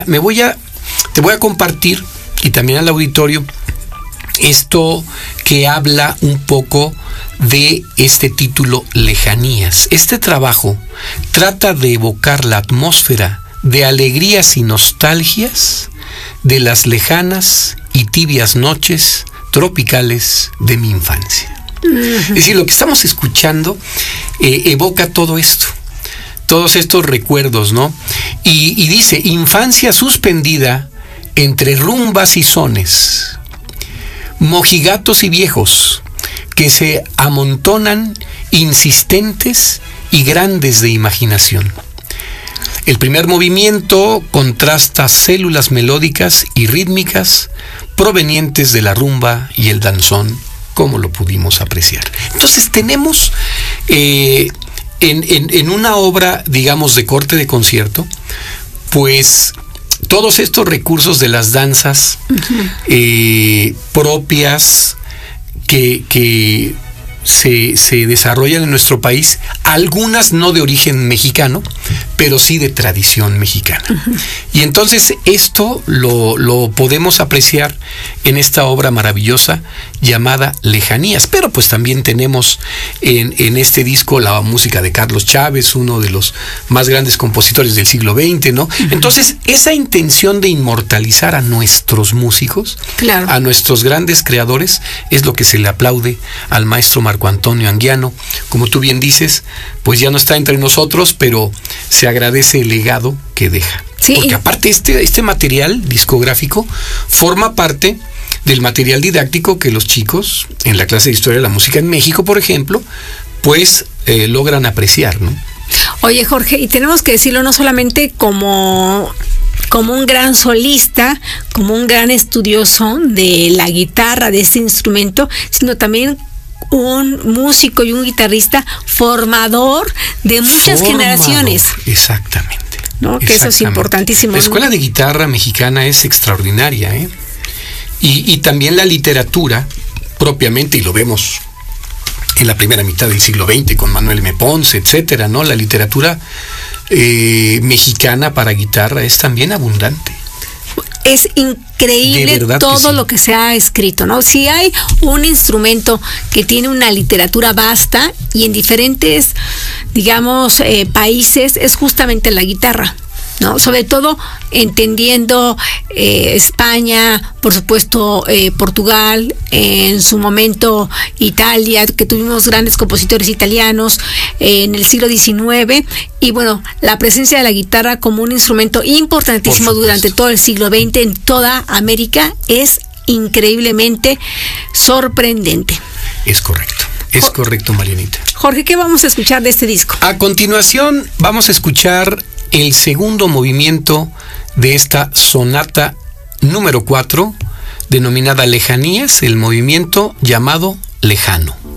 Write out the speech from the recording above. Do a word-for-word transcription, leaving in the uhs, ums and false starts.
Me voy a, te voy a compartir, y también al auditorio, esto que habla un poco de este título Lejanías. Este trabajo trata de evocar la atmósfera de alegrías y nostalgias de las lejanas y tibias noches tropicales de mi infancia. Uh-huh. Es decir, lo que estamos escuchando eh, evoca todo esto, todos estos recuerdos, ¿no? Y, y dice, infancia suspendida entre rumbas y sones, mojigatos y viejos que se amontonan insistentes y grandes de imaginación. El primer movimiento contrasta células melódicas y rítmicas provenientes de la rumba y el danzón, como lo pudimos apreciar. Entonces tenemos eh, en, en, en una obra, digamos, de corte de concierto, pues todos estos recursos de las danzas uh-huh. eh, propias que, que se, se desarrollan en nuestro país, algunas no de origen mexicano, pero sí de tradición mexicana. Uh-huh. Y entonces esto lo, lo podemos apreciar en esta obra maravillosa llamada Lejanías. Pero pues también tenemos en, en este disco la música de Carlos Chávez, uno de los más grandes compositores del siglo veinte, ¿no? Uh-huh. Entonces esa intención de inmortalizar a nuestros músicos, claro, a nuestros grandes creadores, es lo que se le aplaude al maestro Marco Antonio Anguiano. Como tú bien dices, pues ya no está entre nosotros, pero se agradece el legado que deja. Sí. Porque aparte este, este material discográfico forma parte del material didáctico que los chicos en la clase de Historia de la Música en México, por ejemplo, pues eh, logran apreciar, ¿no? Oye, Jorge, y tenemos que decirlo no solamente como... como un gran solista, como un gran estudioso de la guitarra, de este instrumento, sino también un músico y un guitarrista formador de muchas formador, generaciones. Exactamente. ¿No? Que eso es importantísimo. La escuela de guitarra mexicana es extraordinaria, ¿eh? Y, y también la literatura, propiamente, y lo vemos en la primera mitad del siglo veinte con Manuel M. Ponce, etcétera, ¿no? La literatura eh, mexicana para guitarra es también abundante. Es increíble todo sí. lo que se ha escrito, ¿no? Si hay un instrumento que tiene una literatura vasta y en diferentes, digamos, eh, países, es justamente la guitarra, ¿no? Sobre todo entendiendo eh, España, por supuesto eh, Portugal, en su momento Italia, que tuvimos grandes compositores italianos eh, en el siglo diecinueve, y bueno, la presencia de la guitarra como un instrumento importantísimo durante todo el siglo veinte en toda América es increíblemente sorprendente. Es correcto. Es jo- correcto, Marianita. Jorge, ¿qué vamos a escuchar de este disco? A continuación vamos a escuchar el segundo movimiento de esta sonata número cuatro, denominada Lejanías, el movimiento llamado Lejano.